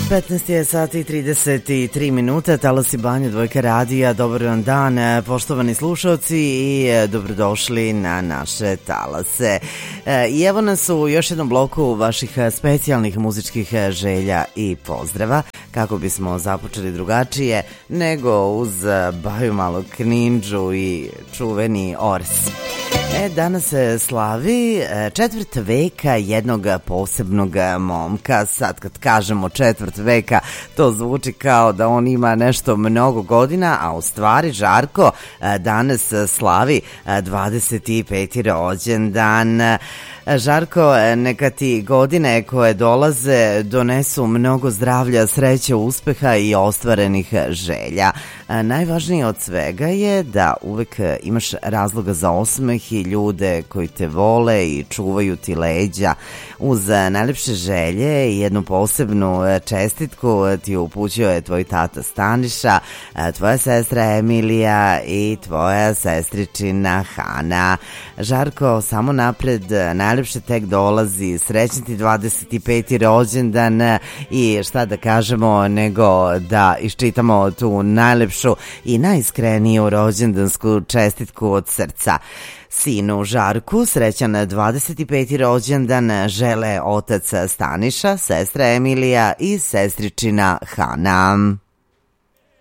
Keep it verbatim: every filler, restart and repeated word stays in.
petnaest je sati i trideset tri minuta, Talasi Banja, Dvojka radija, dobar vam dan, poštovani slušalci i dobrodošli na naše talase. I evo nas u još jednom bloku vaših specijalnih muzičkih želja i pozdrava, kako bismo započeli drugačije nego uz Baju Malog Knindžu i čuveni Ors. E, danas se slavi četvrt veka jednog posebnog momka. Sad kad kažemo četvrt veka, to zvuči kao da on ima nešto mnogo godina, a u stvari Žarko danas slavi dvadeset peti rođendan. Žarko, neka ti godine koje dolaze donesu mnogo zdravlja, sreće, uspeha i ostvarenih želja. Najvažnije od svega je da uvek imaš razloga za osmeh i ljude koji te vole i čuvaju ti leđa. Uz najlepše želje i jednu posebnu čestitku ti upućuje tvoj tata Staniša, tvoja sestra Emilija i tvoja sestričina Hana. Žarko, samo napred, najlepše tek dolazi, srećan ti dvadeset peti rođendan i šta da kažemo nego da iščitamo tu najlepšu i najiskreniju rođendansku čestitku od srca. Sinu Žarku, srećan dvadeset peti rođendan žele otac Staniša, sestra Emilija i sestričina Hana.